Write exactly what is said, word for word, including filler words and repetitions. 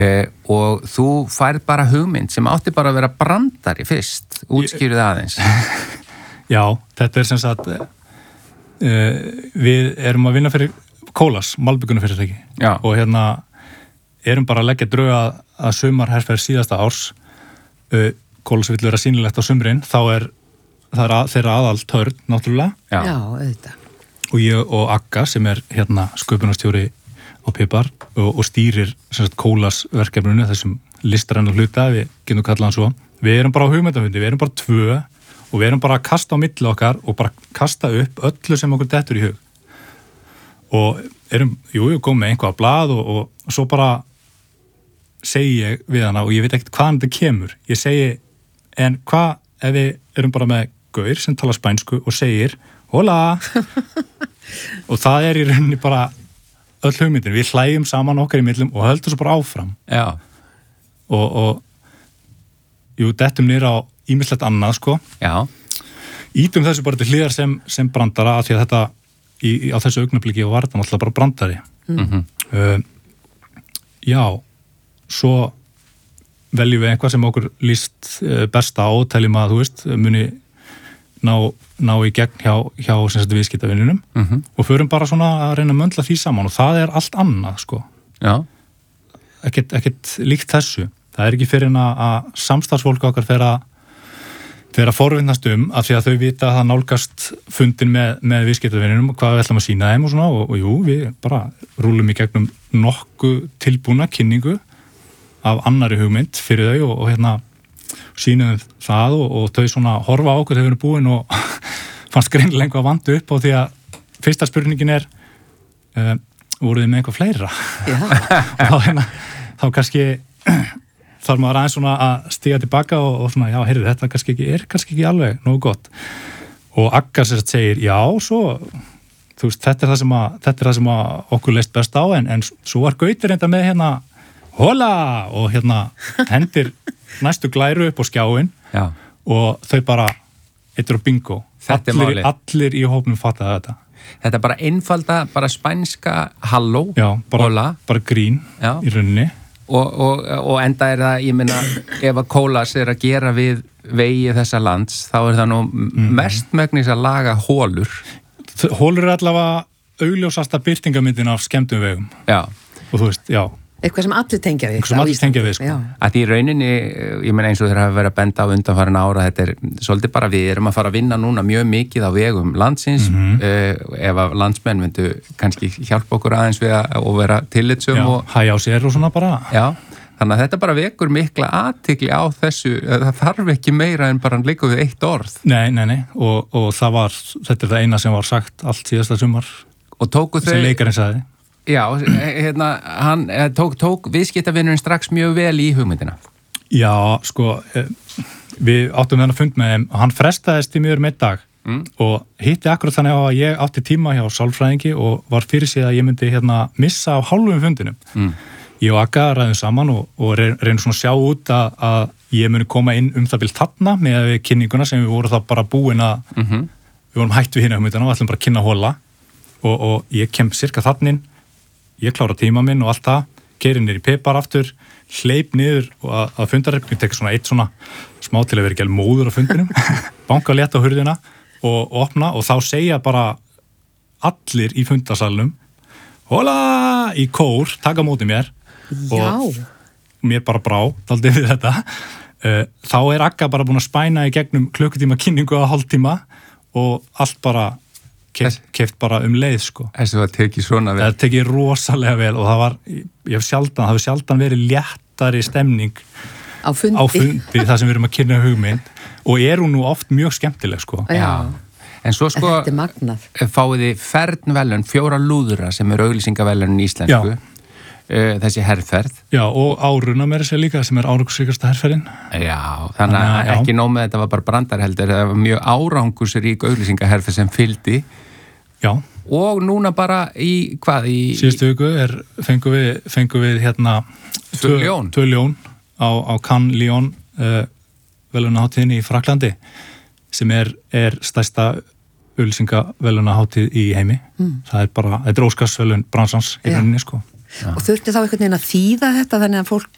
Uh, og þú færð bara hugmynd sem átti bara að vera brandari fyrst, útskýrðu það aðeins. Já, þetta er sem sagt uh, við erum að vinna fyrir Kólas, malbyggunarfyrirtæki og hérna erum bara að leggja drög að, að sumarherferð síðasta árs uh, Kólas vill vera sýnilegt á sumrin, þá er það er að, þeirra aðal törn, náttúrulega. Já, Já auðvitað. Og ég og Agga sem er hérna sköpunarstjóri á Pipar og, og stýrir sem sagt Kólas verkefninu, þessum listrænu hluta, við getum kallað hann svo. Við erum bara á hugmyndafundi, við erum bara tvö og við erum bara að kasta á milli okkar og bara kasta upp öllu sem okkur dettur í hug. Og erum, jú, jú, komum með einhvað á blað og, og, og svo bara segi ég við hana og ég veit ekkert hvaðan þetta kemur. Ég segi, en hvað ef við erum bara með gaur sem tala spænsku og segir, hola! Og það er í rauninni bara öll hugmyndin, við hlægjum saman okkar í millum og höldum svo bara áfram. Já. Og, og jú, dettum niður á ýmislegt annað, sko. Já. Ítum þessu bara til hliðar sem, sem brandara, af því að þetta, í, í, á þessu augnabliki var þetta náttúrulega bara brandari. Mm-hmm. Uh, já, svo veljum við einhvað sem okkur líst uh, besta á, teljum að, þú veist, muni ná, ná í gegn hjá, hjá sem sagt viðskiptavinnunum mm-hmm. og förum bara svona að reyna að möndla því saman og það er allt annað, sko. Já. Ekkert, ekkert líkt þessu. Það er ekki fyrir en að samstarfsfólk okkar fer að fer að forvinnast um af því að þau vita að það nálgast fundin með, með viðskiptavinnunum og hvað við ætlum að sýna þeim og svona og, og jú, við bara rúlum í gegnum nokkuð tilbúna kynningu af annari hugmynd fyrir þau og, og hérna sýnum það og, og þau svona horfa á okkur þegar við erum búin og fannst greinilega einhvað vandu upp á því að fyrsta spurningin er uh, voruð þið með einhvað fleira? Já. Og þá, hérna, þá kannski þarf maður aðeins svona að stíga tilbaka og, og svona, já, heyrðu, þetta kannski ekki, er kannski ekki alveg nógu gott. Og Agga sem sagt segir, já, svo, þú veist, þetta er það sem að, þetta er það sem að okkur leist best á, en, en svo var Gautur enda með hérna, hola, og hérna hendir næstu glæru upp á skjáin já. Og þau bara, eittur á bingo. Þetta er allir, málið. allir í hópnum fattaði þetta. Þetta er bara einfalda, bara spænska halló, já, bara, hola. Bara grín já. Í rauninni. Og, og, og enda er það, ég minna, ef að Kólas er að gera við vegi þessa lands, þá er það nú mm. mestmegnis að laga hólur. Hólur er allavega augljósasta birtingamyndin af skemmtum vegum. Já. Og þú veist, já. Eitthvað sem allir tengja við. Eitthvað sem allir tengja við, sko. Að í rauninni, ég meina eins og þeir hafa verið að benda á undanfarin ára, þetta er svolítið bara við erum að fara að vinna núna mjög mikið á vegum landsins, mm-hmm. uh, ef að landsmenn myndu kannski hjálpa okkur aðeins við að og vera tillitsum og hæja á sér og svona bara. Já, þannig að þetta bara vekur mikla athygli á þessu, það þarf ekki meira en bara líka við eitt orð. Nei, nei, nei, og, og það var, þetta er það eina sem var sagt allt síðasta sumar. Og tóku þau... Sem leikarinn sagði. Já, hérna, hann tók, tók viðskiptavinnurinn strax mjög vel í hugmyndina. Já, sko, við áttum þennan fund með þeim og hann frestaðist í mjög með dag mm. og hitti akkurat þannig á að ég átti tíma hjá sálfræðingi og var fyrir sig að ég myndi hérna missa á hálfum fundinum. Mm. Ég og Agga ræðum saman og, og reynum svona að sjá út að, að ég muni koma inn um það bil þarna með kynninguna sem við vorum þá bara búin að, mm-hmm. við vorum hætt við hérna hugmyndina og ætlum bara að kynna hóla og, og ég kem cirka þarna ég klára tíma minn og allt það, keyri niður í Pipar aftur, hleyp niður að, að fundarherberginu, tekur svona eitt svona smá til að vera ekki alveg móður á fundinum, banka létt á hurðina og, og opna og þá segja bara allir í fundarsalunum, hola, í kór, taka móti mér Já. Og mér bara brá, daldið við þetta, uh, þá er Agga bara búin að spæna í gegnum klukkutíma kynningu að hálftíma og allt bara Keft, keft bara um leið, sko. Þessu var tekið svona vel. Það tekið rosalega vel og það var, ég hef sjaldan, það hefur sjaldan verið léttari stemning á fundi, á fundi það sem við erum að kynna hugmynd og er hún nú oft mjög skemmtileg, sko. Já. En svo, sko, þetta er magnað. Fáið þið fernvelun, fjóra lúðura sem eru auglýsingavelun í íslensku. Já. Þessi herferð. Já, og áruna með þessi líka sem er árangursríkasta herferðin. Já, þannig að já. Ekki nóg með þetta var bara brandar heldur, það var mjög árangursrík auglýsingaherferð sem fylgdi. Já. Og núna bara í, hvað, í... Síðustu viku er, fengum við, fengum við hérna... Tvö ljón. Tvö ljón á, á Cannes Lion uh, velunaháttíðinni í Fraklandi sem er, er stærsta auglýsingavelunaháttíð í heimi. Mm. Það er bara, þetta er óskarsvelun bransans í rauninni, sko. Já. Og þurfti þá einhvern veginn að þýða þetta þannig að fólk